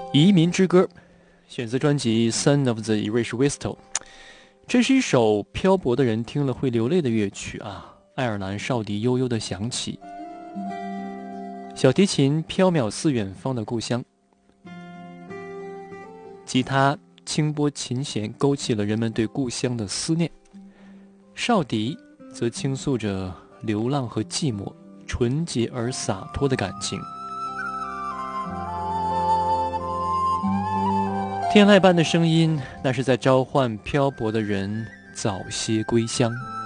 移民之歌，选自专辑《Son of the Irish Whistle》。这是一首漂泊的人听了会流泪的乐曲啊！爱尔兰哨笛悠悠地响起，小提琴飘渺似远方的故乡，吉他轻拨琴弦，勾起了人们对故乡的思念。哨笛则倾诉着流浪和寂寞，纯洁而洒脱的感情。天籁般的声音，那是在召唤漂泊的人早些归乡。